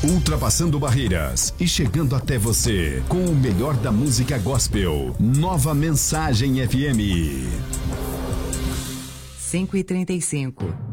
Ultrapassando barreiras e chegando até você com o melhor da música gospel. Nova Mensagem FM. 5h35.